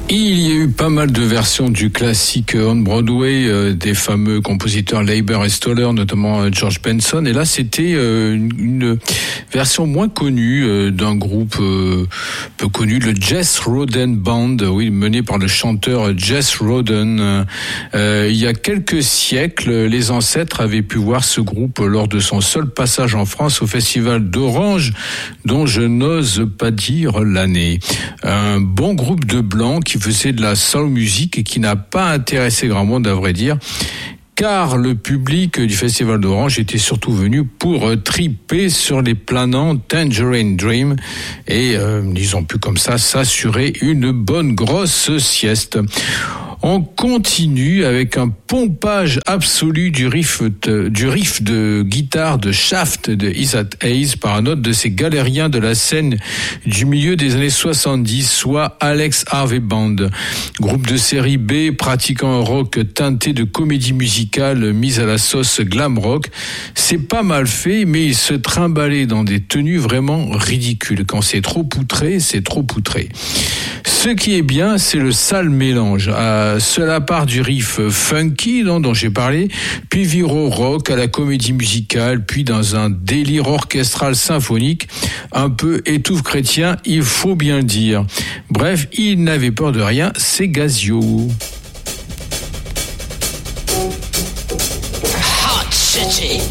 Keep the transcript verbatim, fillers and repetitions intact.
Il y a eu pas mal de versions du classique On Broadway euh, des fameux compositeurs Leiber et Stoller, notamment euh, George Benson. Et là, c'était euh, une, une version moins connue euh, d'un groupe euh, peu connu, le Jess Roden Band, oui, mené par le chanteur Jess Roden. Euh, il y a quelques siècles, les ancêtres avaient pu voir ce groupe lors de son seul passage en France au Festival d'Orange, dont je n'ose pas dire l'année. Un bon groupe de blancs qui faisait de la soul music et qui n'a pas intéressé grand monde, à vrai dire, car le public du Festival d'Orange était surtout venu pour triper sur les planants Tangerine Dream et euh, ils ont pu comme ça s'assurer une bonne grosse sieste. On continue avec un pompage absolu du riff de, du riff de guitare de Shaft de Isaac Hayes par un autre de ces galériens de la scène du milieu des années soixante-dix, soit Alex Harvey Band. Groupe de série B pratiquant un rock teinté de comédie musicale mise à la sauce glam rock. C'est pas mal fait, mais il se trimballait dans des tenues vraiment ridicules. Quand c'est trop poutré, c'est trop poutré. Ce qui est bien, c'est le sale mélange. À cela part du riff funky dont, dont j'ai parlé, puis vire au rock, à la comédie musicale, puis dans un délire orchestral symphonique, un peu étouffe chrétien, il faut bien le dire. Bref, il n'avait peur de rien, c'est Gazio. Hot City.